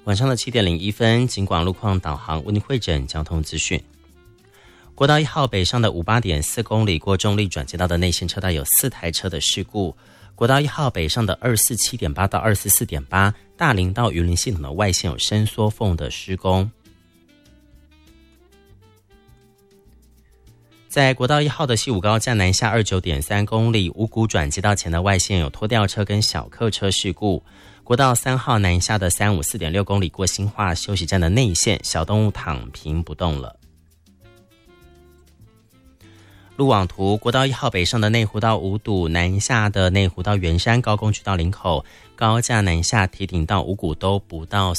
晚上的7点01分，警广路况导航为您汇整交通资讯。国道1号北上的58.4公里过中立转接道的内线车道有4台车的事故。国道1号北上的247.8到244.8大林到云林系统的外线有伸缩缝的施工。在国道1号的西武高架南下29.3公里五股转接道前的外线有拖吊车跟小客车事故。国道3号南下的354.6公里过新化休息站的内线小动物躺平不动了。路网图，国道1号北上的内湖到五堵，南下的内湖到圆山高工区到林口，高架南下提顶到五股都不到